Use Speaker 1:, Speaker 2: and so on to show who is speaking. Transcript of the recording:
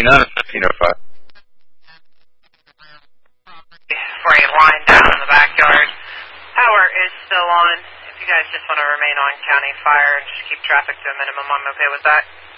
Speaker 1: not a 1505.
Speaker 2: Frame line down in the backyard. Power is still on. If you guys just want to remain on county fire and just keep traffic to a minimum, I'm okay with that.